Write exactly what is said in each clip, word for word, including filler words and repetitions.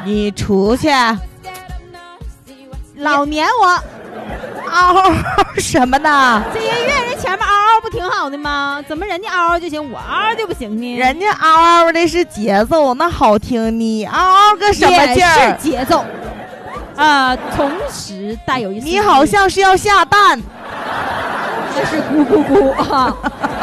你出去。 老年我嗷嗷什么呢？ 这音乐人前面嗷嗷不挺好的吗？怎么人家嗷嗷就行，我嗷嗷就不行呢？ 人家嗷嗷的是节奏，那好听，你嗷嗷个什么劲儿？ 也是节奏啊、呃，同时带有一丝。 你好像是要下蛋， 那是咕咕咕啊！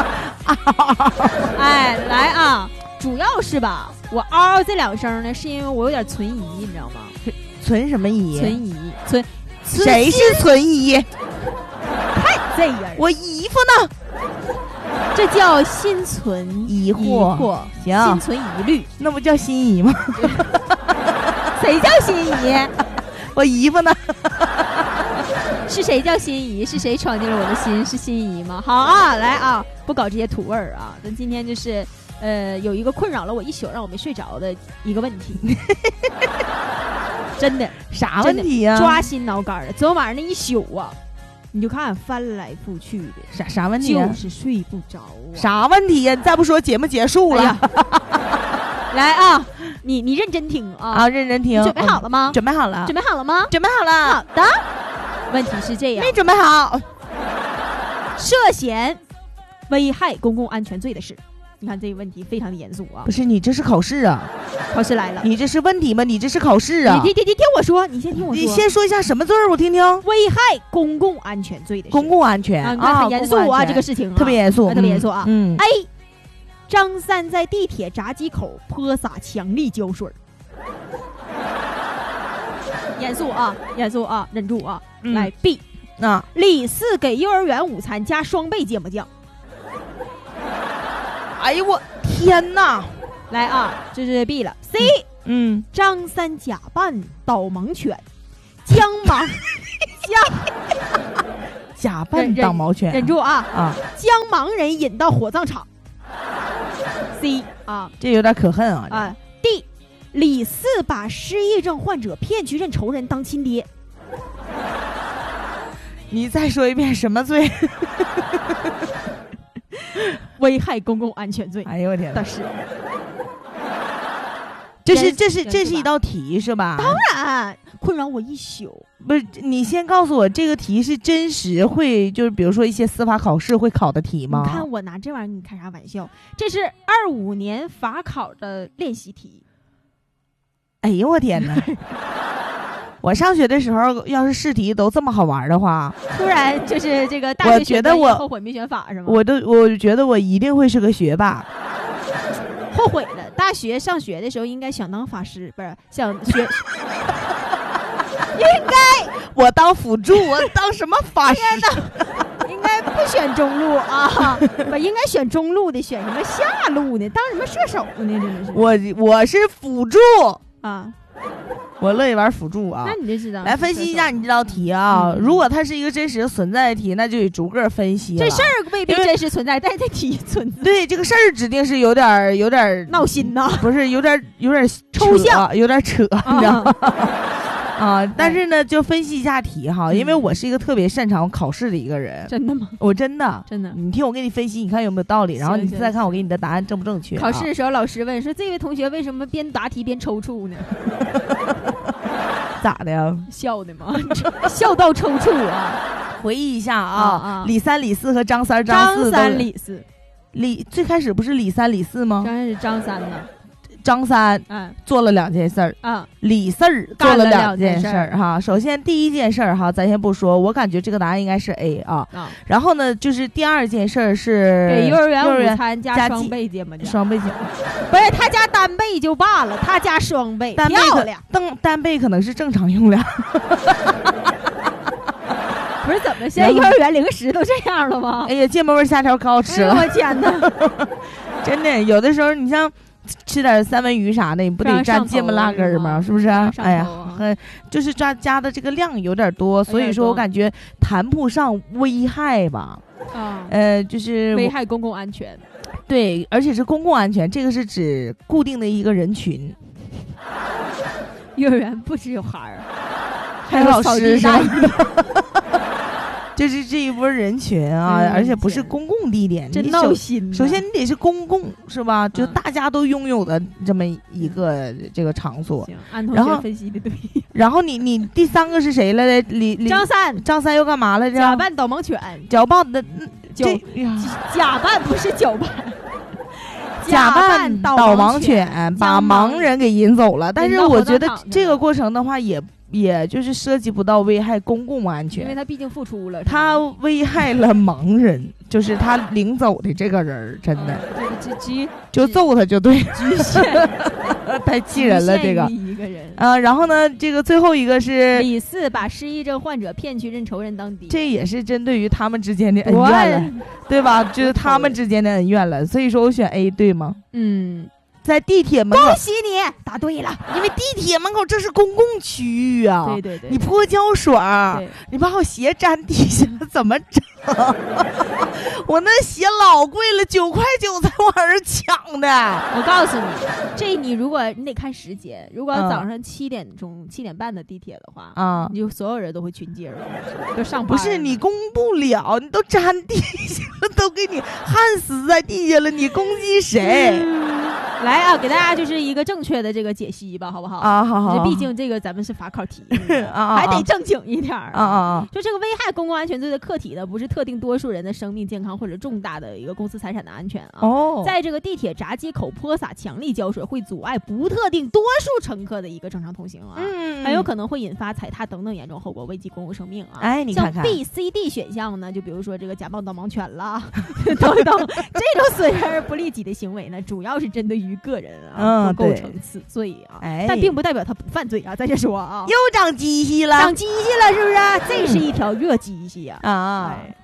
哎，来啊，主要是吧，我嗷嗷这两声呢，是因为我有点存疑，你知道吗？ 存什么疑？ 存疑，存。 谁是存疑？ 太这人， 我姨夫呢？ 这叫心存疑惑。 惑行， 心存疑虑， 那不叫心仪吗？ 谁叫心仪？ 我姨夫呢？ 是谁叫心仪？是谁闯进了我的心？是心仪吗？好啊，来啊，不搞这些土味儿啊！咱今天就是呃，有一个困扰了我一宿让我没睡着的一个问题。真的啥问题呀、啊？ 抓心挠肝的。昨天晚上那一宿啊，你就看翻来覆去的， 啥啥问题、啊？ 就是睡不着啊。 啥问题呀、啊？你再不说节目结束了。 哎、来啊，你你认真听啊！ 啊，认真听。 你准备好了吗？ 嗯、准备好了。 准备好了吗？ 准备好了。 好的。问题是这样， 没准备好。 涉嫌危害公共安全罪的事。你看这个问题非常的严肃啊！ 不是你这是考试啊？ 考试来了， 你这是问题吗？你这是考试啊！ 你你你听我说，你先听我说， 你先说一下什么罪儿，我听听。 危害公共安全罪的事。 公共安全啊，你看很严肃啊，这个事情、啊、 特别严肃， 特别严肃啊。 嗯。 A， 张三在地铁闸机口泼洒强力胶水。严肃啊，严肃啊，忍住啊！嗯、来 B， 啊， 李四给幼儿园午餐加双倍芥末酱。 哎呦我天哪！ 来啊，这是 B 了。C， 嗯， 张三假扮导盲犬，将盲将假扮导盲犬， 忍住啊啊， 将盲人引到火葬场。C 啊， 这有点可恨啊啊。D， 李四把失忆症患者骗去认仇人当亲爹。 你再说一遍什么罪？ 危害公共安全罪。 哎呦我天！ 但是， 这是这是这是一道题是吧？ 当然，困扰我一宿。 不是，你先告诉我这个题是真实会，就是比如说一些司法考试会考的题吗？ 你看我拿这玩意儿，你开啥玩笑？这是二五年法考的练习题。 哎呦我天哪！我上学的时候，要是试题都这么好玩的话， 突然就是这个大学觉得我后悔没选法是吗？ 我都我觉得我一定会是个学霸。 后悔了，大学上学的时候应该想当法师，不是想学，应该我当辅助，我当什么法师？ 应该不选中路啊，不应该选中路的，选什么下路呢？当什么射手呢？真的是我我是辅助啊。 我乐意玩辅助啊！ 那你就知道。 来分析一下你这道题啊！嗯、如果它是一个真实存在的题，那就得逐个分析了。 这事儿未必真实存在，但是这题存在。 对，这个事儿指定是有点有点闹心呐， 不是有点有点抽象， 有点扯，啊、你知道吗？啊，但是呢，就分析一下题哈，因为我是一个特别擅长考试的一个人。 真的吗？ 我真的真的。 你听我给你分析，你看有没有道理，然后你再看我给你的答案正不正确。 考试的时候，老师问说：“这位同学为什么边答题边抽搐呢？” 咋的呀？ 笑的吗？笑到抽搐啊！ 回忆一下啊， 啊李三、李四和张三、 张四、 张三、李四， 李最开始不是李三、李四吗？ 刚开始张三呢。 张三嗯做了两件事儿啊， 李四儿做了两件事儿哈。首先第一件事儿哈，咱先不说，我感觉这个答案应该是 A 啊。 啊然后呢，就是第二件事儿是给幼儿园幼儿园午餐加双倍芥末酱， 双倍芥末， 不是他加单倍就罢了，他加双倍， 单倍漂亮。 单单倍可能是正常用量。 不是怎么，现在幼儿园零食都这样了吗？ 哎呀，芥末味虾条可好吃了！ 哎、我天哪， 真的，有的时候你像。吃点三文鱼啥的，你不得蘸芥末辣根吗？是不是？哎呀，很就是加加的这个量有点多，所以说我感觉谈不上危害吧。 啊， 呃，就是危害公共安全。 对，而且是公共安全，这个是指固定的一个人群。 幼儿园不只有孩儿， 还有老师是吧？ 就是这一波人群啊，嗯、而且不是公共地点， 真闹心。 首先你得是公共是吧？嗯、就大家都拥有的这么一个这个场所。 行，按同学分析的对。 然后你你第三个是谁来着？李李张三， 张三又干嘛来着？ 假扮导盲犬， 假扮的这假扮不是假扮。 假扮导盲犬把盲人给引走了，但是我觉得这个过程的话也也就是涉及不到危害公共安全， 因为他毕竟付出了， 他危害了盲人，就是他领走的这个人真的就揍他就对， 局限太气人了这个一个人啊、呃。然后呢，这个最后一个是李四把失忆症患者骗去认仇人当敌， 这也是针对于他们之间的恩怨了，对吧？就是他们之间的恩怨了，所以说我选 A 对吗？ 嗯。 在地铁门口， 恭喜你答对了， 因为地铁门口这是公共区域啊。 对对对， 你泼胶水儿，你把我鞋粘地下了，怎么整？我那鞋老贵了，九块九才往上抢的。 我告诉你，这你如果你得看时间，如果早上七点钟、七、嗯、点半的地铁的话，啊、嗯，你就所有人都会群接而入，都上班。 不是你攻不了，你都粘地下了，都给你焊死在地下了，你攻击谁？ 嗯来啊，给大家就是一个正确的这个解析吧，好不好？ 啊，好好。 毕竟这个咱们是法考题， 啊， 还得正经一点儿啊啊！ 就这个危害公共安全罪的客体呢，不是特定多数人的生命健康或者重大的一个公司财产的安全啊。 哦， 在这个地铁闸机口泼洒强力胶水，会阻碍不特定多数乘客的一个正常通行啊，嗯，很有可能会引发踩踏等等严重后果，危及公共生命啊。 哎，你看看， 像 B、C、D 选项呢，就比如说这个假冒导盲犬啦，等等，这种损人而不利己的行为呢，主要是针对于个人啊。 嗯， 不构成此罪啊， 哎， 但并不代表他不犯罪啊。咱先说啊， 又长鸡西了， 长鸡西了，是不是？这是一条热鸡西啊！ 啊， 哎